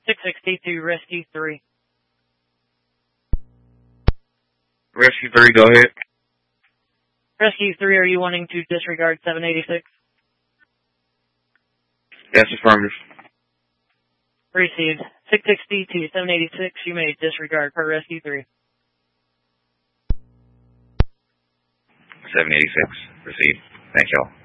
660 to Rescue 3. Rescue 3, go ahead. Rescue 3, are you wanting to disregard 786? Yes, affirmative. Received. 660 to 786, you may disregard per Rescue 3. 786, received. Thank y'all.